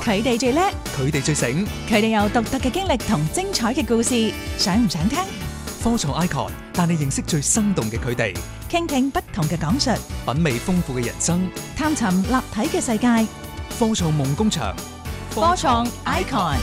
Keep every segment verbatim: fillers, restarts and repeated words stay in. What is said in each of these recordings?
佢哋最叻， 佢哋最醒， 佢哋有獨特嘅經歷同精彩嘅故事，想唔想聽？ 科創 Icon 帶你認識最生動嘅佢哋， 傾聽不同嘅講述， 品味豐富嘅人生， 探尋立體嘅世界。 科創夢工場， 科創 Icon。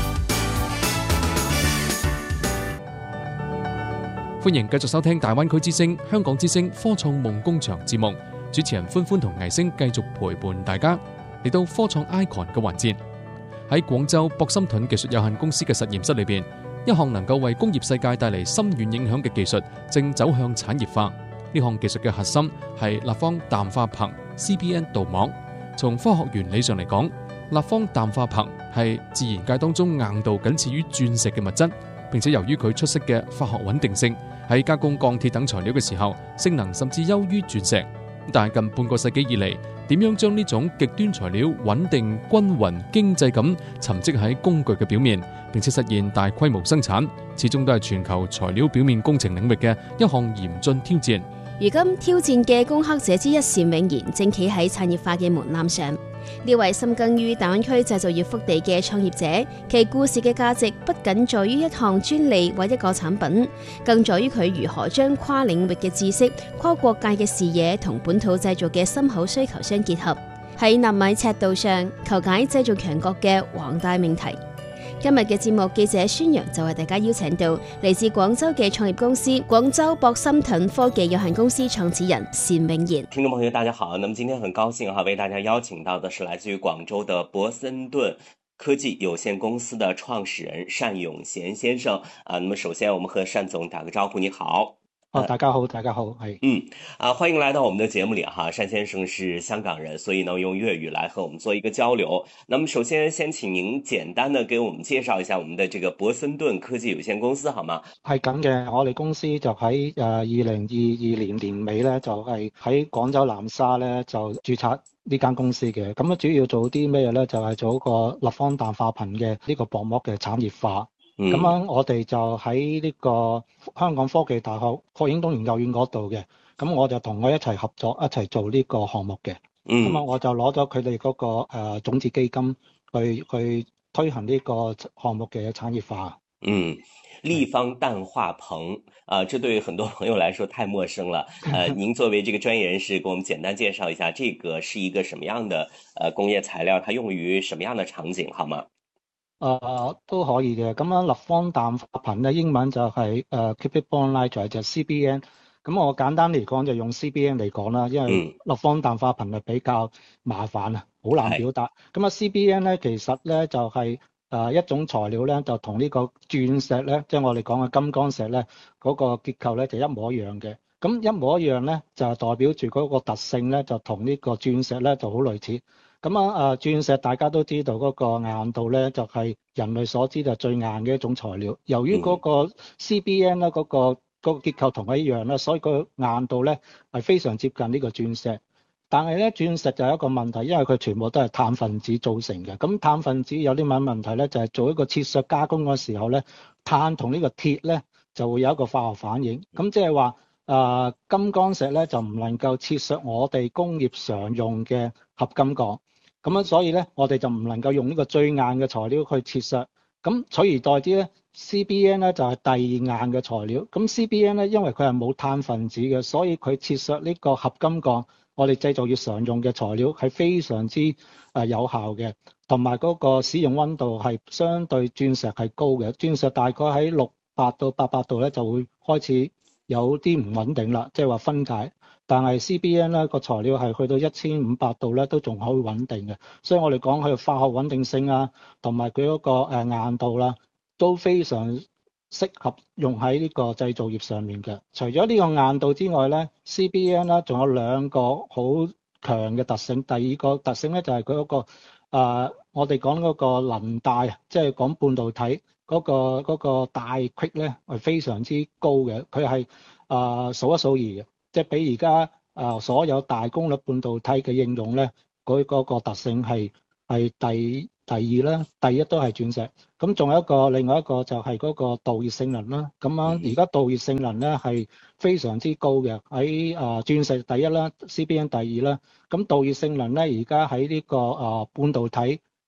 歡迎繼續收聽大灣區之聲、香港之聲科創夢工場節目，主持人歡歡同藝星繼續陪伴大家嚟到科創 Icon 嘅環節。喺廣州博森盾技術有限公司嘅實驗室裏邊，一項能夠為工業世界帶嚟深遠影響嘅技術正走向產業化。呢項技術嘅核心係立方氮化硼 C B N 鍍膜。從科學原理上嚟講，立方氮化硼係自然界當中硬度僅次於鑽石嘅物質，並且由於佢出色嘅化學穩定性，喺加工鋼鐵等材料嘅時候，性能甚至優於鑽石。但係近半個世紀以嚟，點樣將呢種極端材料穩定、均勻、經濟咁沉積喺工具嘅表面，並且實現大規模生產，始終都係全球材料表面工程領域嘅一項嚴峻挑戰。 如今挑戰嘅攻克者之一單永賢正企喺產業化嘅門檻上。呢位深耕於大灣區製造業腹地嘅創業者，其故事嘅價值不僅在於一項專利或一個產品，更在於佢如何將跨領域嘅知識、跨國界嘅視野同本土製造嘅深厚需求相結合，喺納米尺度上求解製造強國嘅宏大命題。今日嘅節目記者宣揚就為大家邀請到嚟自廣州嘅創業公司廣州博森盾科技有限公司創始人單永賢。 聽眾朋友大家好，那麼今天很高興哈，為大家邀請到的是來自於廣州的博森盾科技有限公司的創始人單永賢先生啊。那麼首先我們和單總打個招呼，你好。 哦，大家好，大家好，係， 嗯，啊，歡迎來到我們的節目裏哈。單先生是香港人，所以呢用粵語來和我們做一個交流。那麼首先先請您簡單的給我們介紹一下我們的這個博森盾科技有限公司，好嗎？ 係咁嘅，我哋公司就喺誒二零二二年年尾咧，就係喺廣州南沙咧就註冊呢間公司嘅。咁啊主要做啲咩咧？就係做一個立方氮化硼嘅呢個薄膜嘅產業化。咁樣、嗯、我哋就喺呢個香港科技大學霍英東研究院嗰度嘅，咁我就同佢一齊合作，一齊做呢個項目嘅。咁啊、嗯，我就攞咗佢哋嗰個誒、呃、種子基金去去推行呢個項目嘅產業化。 嗯，立方氮化硼啊，這對很多朋友來說太陌生了。呃，您作為這個專業人士，給我們簡單介紹一下，這個是一個什麼樣的呃工業材料，它用於什麼樣的場景，好嗎？ 誒、呃、都可以嘅，咁樣立方氮化硼咧，英文就係、是、誒、呃、cubic bond nitride 就係 C B N。咁我簡單嚟講就用 C B N 嚟講啦，因為立方氮化硼係比較麻煩啊，好難表達。咁啊、嗯、C B N 咧其實咧就係、是、誒、呃、一種材料咧，就同呢個鑽石咧，即、就、係、是、我哋講嘅金剛石咧，嗰、那個結構咧就一模一樣嘅。咁一模一樣咧，就係代表住嗰個特性咧，就同呢個鑽石咧就好類似。咁啊，誒鑽石大家都知道嗰個硬度咧，就係人類所知就最硬嘅一種材料。由於嗰個 C B N 咧，嗰個嗰個結構同佢一樣啦，所以個硬度咧係非常接近呢個鑽石。但係咧，鑽石就有一個問題，因為佢全部都係碳分子組成嘅。咁碳分子有啲乜問題咧？就係做一個切削加工嗰時候咧，碳同呢個鐵咧就會有一個化學反應。咁即係話誒金剛石咧就唔能夠切削我哋工業常用嘅合金鋼。咁樣所以咧，我哋就唔能夠用呢個最硬嘅材料去切削，咁取而代之咧 ，C B N 咧就係第二硬嘅材料。咁 C B N 咧，因為佢係冇碳分子嘅，所以佢切削呢個合金鋼，我哋製造業常用嘅材料係非常之誒有效嘅，同埋嗰個使用溫度係相對鑽石係高嘅。鑽石大概喺六百到八百度咧就會開始有啲唔穩定啦，即係話分解。但係 C B N 咧個材料係去到一千五百度咧都仲可以穩定嘅，所以我哋講佢化學穩定性啊，同埋佢嗰個誒硬度啦，都非常適合用喺呢個製造業上面嘅。除咗呢個硬度之外咧 ，C B N 咧仲有兩個好強嘅特性。第二個特性咧就係佢嗰個誒、呃，我哋講嗰個能帶，即係講半導體嗰、嗰個嗰、嗰個帶隙咧係非常之高嘅，佢係誒數一數二嘅。即係比而家啊所有大功率半導體嘅應用咧，嗰、嗰個特性係係第第二啦，第一都係鑽石。咁仲有一個另外一個就係嗰個導熱性能啦。咁樣而家導熱性能咧係非常之高嘅，喺啊鑽石第一啦 ，C B N 第二啦。咁導熱性能咧而家喺呢個啊半導體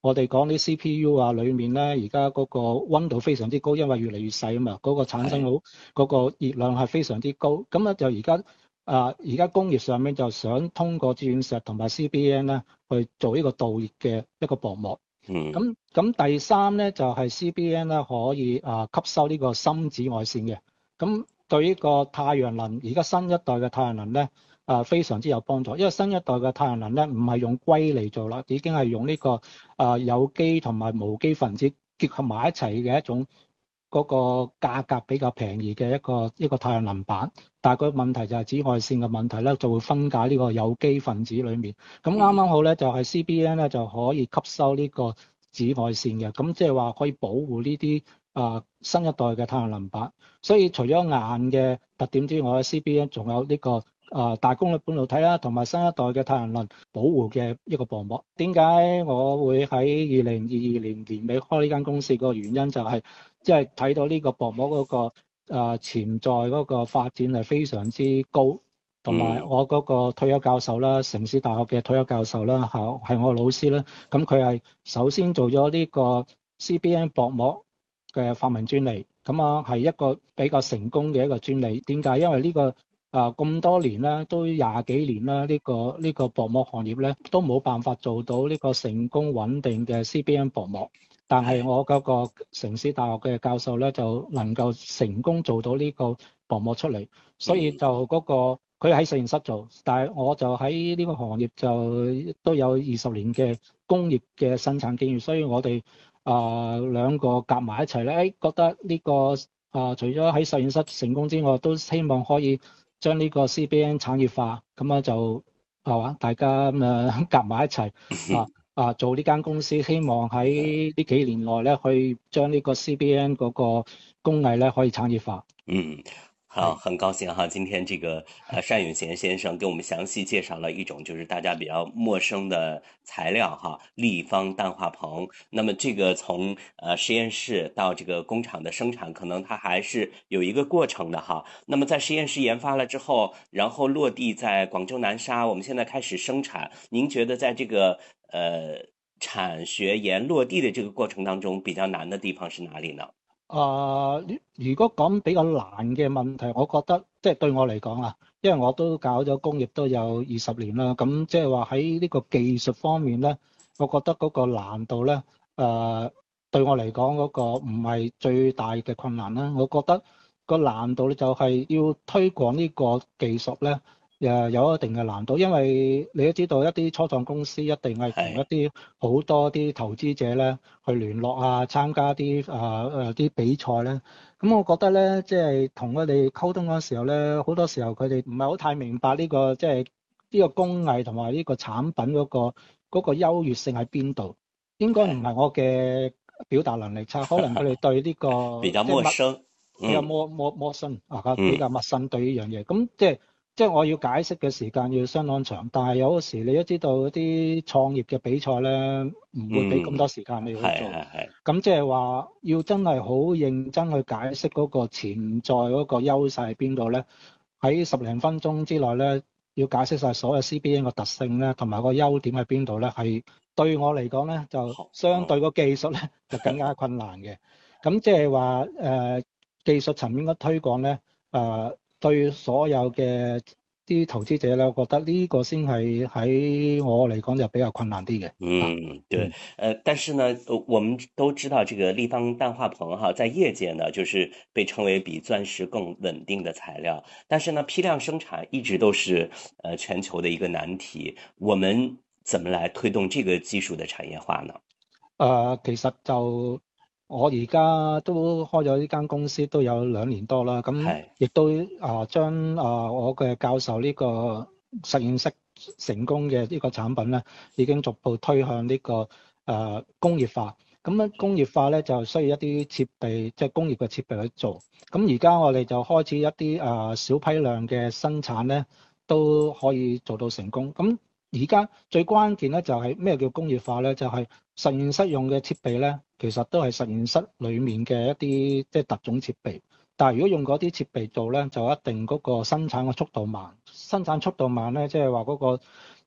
我哋講啲 C P U 啊，裡面咧而家嗰個溫度非常之高，因為越嚟越細啊嘛，嗰、嗰個產生好嗰個熱量係非常之高。咁咧就而家啊，而家工業上面就想通過鑽石同埋 C B N 咧去做呢個導熱嘅一個薄膜。 嗯。 咁咁第三咧就係、是、C B N 咧可以啊吸收呢個深紫外線嘅。咁對呢個太陽能，而家新一代嘅太陽能咧。啊，非常之有幫助，因為新一代嘅太陽能咧，唔係用硅嚟做啦，已經係用呢、這個啊有機同埋無機分子結合埋一齊嘅一種嗰個價格比較便宜嘅一個一個太陽能板。但係個問題就係紫外線嘅問題咧，就會分解呢個有機分子裡面。咁啱啱好咧，就係、是、C B N 咧就可以吸收呢個紫外線嘅，咁即係話可以保護呢啲啊新一代嘅太陽能板。所以除咗硬嘅特點之外 ，C B N 仲有呢、這個。啊，大功率半導體啦，同埋新一代嘅太陽能保護嘅一個薄膜。點解我會喺二零二二年年尾開呢間公司？個原因就係即係睇到呢個薄膜嗰、那個啊潛在嗰個發展係非常之高，同埋我嗰個退休教授啦，城市大學嘅退休教授啦，係係我老師啦。咁佢係首先做咗呢個 C B N 薄膜嘅發明專利，咁啊係一個比較成功嘅一個專利。點解？因為呢、這個啊咁多年啦，都廿幾年啦，呢、這個呢、這個薄膜行業咧都冇辦法做到呢個成功穩定嘅 C B N 薄膜。但係我嗰個城市大學嘅教授咧就能夠成功做到呢個薄膜出嚟，所以就嗰、那個佢喺實驗室做，但係我就喺呢個行業就都有二十年嘅工業嘅生產經驗，所以我哋啊兩個夾埋一齊咧，誒覺得呢、這個啊除咗喺實驗室成功之外，都希望可以將呢個 C B N 產業化，咁啊就係嘛，大家咁啊夾埋一齊啊啊做呢間公司，希望喺呢幾年內咧，可以將呢個 C B N 嗰個工藝咧可以產業化。 嗯。好，很高興哈，今天這個呃單永賢先生給我們詳細介紹了一種就是大家比較陌生的材料哈，立方氮化硼。那麼這個從呃實驗室到這個工廠的生產，可能它還是有一個過程的哈。那麼在實驗室研發了之後，然後落地在廣州南沙，我們現在開始生產。您覺得在這個呃產學研落地的這個過程當中，比較難的地方是哪裡呢？ 啊、呃，如果講比較難嘅問題，我覺得即係對我嚟講啊，因為我都搞咗工業都有二十年啦，咁即係話喺呢個技術方面咧，我覺得嗰個難度咧，誒、呃、對我嚟講嗰個唔係最大嘅困難啦。我覺得個難度咧就係要推廣呢個技術咧。誒有一定嘅難度，因為你都知道一啲初創公司一定係同一啲好多啲投資者咧去聯絡啊，參加啲啊誒啲比賽咧。咁我覺得咧，即係同佢哋溝通嗰時候咧，好多時候佢哋唔係好太明白呢個即係呢個工藝同埋呢個產品嗰個嗰個優越性喺邊度。應該唔係我嘅表達能力差，可能佢哋對呢個比較陌生， 比較陌陌陌生啊，比較陌生對呢樣嘢。咁即係。即係我要解釋嘅時間要相當長，但係有時你都知道嗰啲創業嘅比賽咧，唔會俾咁多時間你去做。咁、嗯、即係話要真係好認真去解釋嗰個潛在嗰個優勢喺邊度咧？喺十零分鐘之內咧，要解釋晒所有 C B N 嘅特性咧，同埋個優點喺邊度咧，係對我嚟講咧，就相對個技術咧就更加困難嘅。咁即係話誒技術層面嘅推廣咧，誒、呃。對所有嘅啲投資者咧，我覺得呢個先係喺我嚟講就比較困難啲嘅。 嗯，對，呃，但是呢，我們都知道這個立方氮化硼哈，在業界呢，就是被稱為比鑽石更穩定的材料。但是呢，批量生產一直都是呃全球的一個難題。我們怎麼來推動這個技術的產業化呢？ 呃，其實就。我而家都開咗呢間公司都有兩年多啦，咁亦都啊將啊我嘅教授呢個實驗室成功嘅呢個產品咧，已經逐步推向呢個誒工業化。咁咧工業化咧就需要一啲設備，即係工業嘅設備去做。咁而家我哋就開始一啲誒小批量嘅生產咧，都可以做到成功。咁而家最關鍵咧就係咩叫工業化咧？就係實驗室用嘅設備咧。其實都係實驗室裡面嘅一啲即係特種設備，但係如果用嗰啲設備做咧，就一定嗰個生產嘅速度慢。生產速度慢咧，即係話嗰個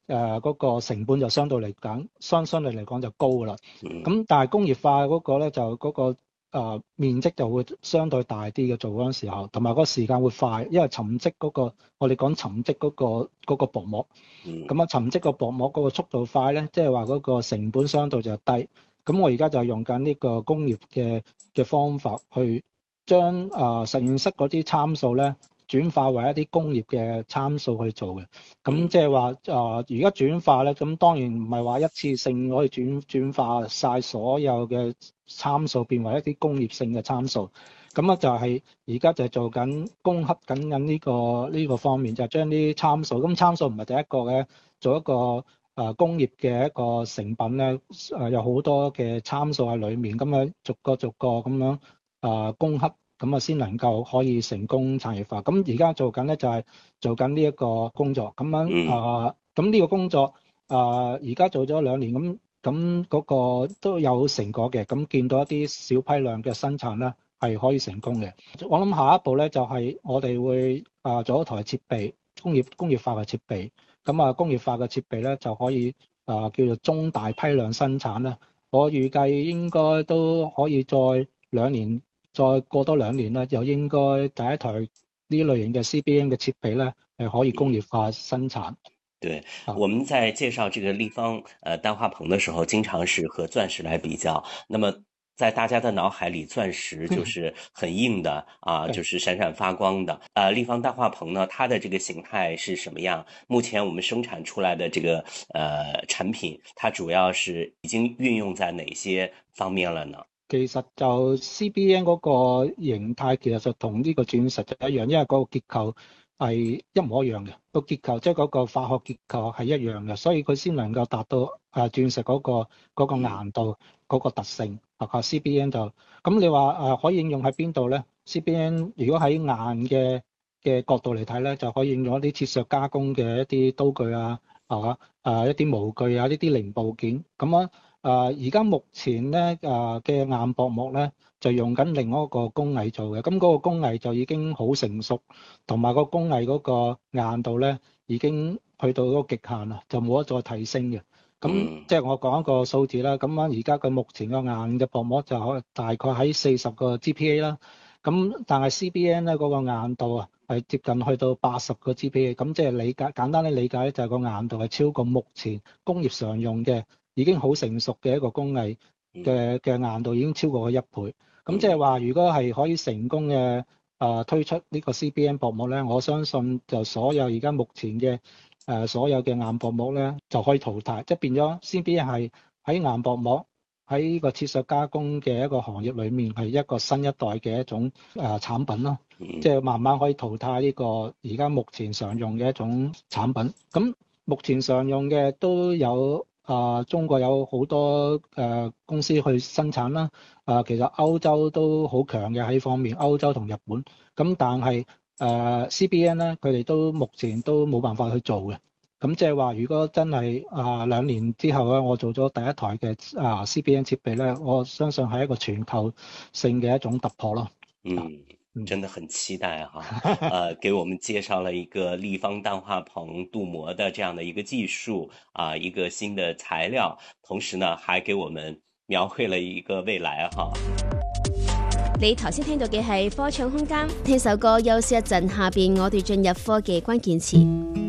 誒嗰個成本就相對嚟講，相相對嚟講就高㗎啦。 嗯咁但係工業化嗰個咧就嗰、嗰個。誒、呃、面積就會相對大啲嘅，做嗰陣時候，同埋嗰個時間會快，因為沉積嗰、嗰個我哋講沉積嗰、嗰個嗰個薄膜，咁啊、嗯、沉積個薄膜嗰個速度快咧，即係話嗰個成本相對就低。咁我而家就用緊呢個工業嘅嘅方法去將誒、呃、實驗室嗰啲參數咧轉化為一啲工業嘅參數去做嘅。咁即係話誒而家轉化咧，咁當然唔係話一次性可以轉轉化晒所有嘅參數變為一啲工業性嘅參數。咁啊就係而家就係做緊攻克緊緊呢個呢、呢個方面，就係將啲參數，咁參數唔係第一個嘅，做一個誒、呃、工業嘅一個成品咧，誒、呃、有好多嘅參數喺裡面，咁樣逐個逐個咁樣誒攻克。咁啊，先能夠可以成功產業化。咁而家做緊咧就係做緊呢一個工作。咁樣啊，咁呢個工作啊，而家做咗兩年，咁咁嗰個都有成果嘅。咁見到一啲小批量嘅生產咧，係可以成功嘅。我諗下一步咧就係我哋會啊做一台設備，工業工業化嘅設備。咁啊，工業化嘅設備咧就可以啊叫做中大批量生產啦。我預計應該都可以再兩年。再過多兩年咧，就應該第一台呢類型嘅 C B N 嘅設備咧，係可以工業化生產。 對，我們在介紹這個立方呃氮化硼的時候，經常是和鑽石來比較。那麼在大家的腦海裡，鑽石就是很硬的啊，就是閃閃發光的。呃，立方氮化硼呢，它的這個形態是什麼樣？目前我們生產出來的這個呃產品，它主要是已經運用在哪些方面了呢？ 其實就 C B N 嗰個形態其實就同呢個鑽石就一樣，因為嗰個結構係一模一樣嘅，個結構即係嗰個化學結構係一樣嘅，所以佢先能夠達到誒鑽石嗰個嗰個硬度嗰個特性。啊 C B N 就咁你話誒可以應用喺邊度咧 ？C B N 如果喺硬嘅嘅角度嚟睇咧，就可以應用一啲切削加工嘅一啲刀具啊，啊誒一啲模具啊，呢啲零部件咁樣。誒而家目前咧誒嘅硬薄膜咧就用緊另外一個工藝做嘅，咁嗰個工藝就已經好成熟，同埋個工藝嗰個硬度咧已經去到嗰個極限啦，就冇得再提升嘅。咁即係我講一個數字啦，咁樣而家嘅目前個硬嘅薄膜就可大概喺四十個 G P A 啦，咁但係 C B N 咧嗰個硬度啊係接近去到八十個 G P A，咁即係理解簡單啲理解咧就係個硬度係超過目前工業常用嘅。已經好成熟嘅一個工藝嘅嘅硬度已經超過咗一倍，咁即係話如果係可以成功嘅誒、呃、推出呢個 C B N 薄膜咧，我相信就所有而家目前嘅誒、呃、所有嘅硬薄膜咧就可以淘汰，即係變咗 C B N 係喺硬薄膜喺呢個切削加工嘅一個行業裡面係一個新一代嘅一種誒、呃、產品咯，即係慢慢可以淘汰呢個而家目前常用嘅一種產品。咁目前常用嘅都有。啊、呃，中國有好多誒、呃、公司去生產啦。啊、呃，其實歐洲都好強嘅喺呢方面，歐洲同日本。咁但係誒、呃、C B N 咧，佢哋都目前都冇辦法去做嘅。咁即係話，如果真係啊、呃、兩年之後咧，我做咗第一台嘅啊 C B N 設備咧，我相信係一個全球性嘅一種突破咯。 嗯。真的很期待哈，呃，給我們介紹了一個立方氮化硼鍍膜的這樣的一個技術啊，一個新的材料，同時呢，還給我們描繪了一個未來哈。 你頭先聽到嘅係科創空間，聽首歌休息一陣，下邊我哋進入科技關鍵詞。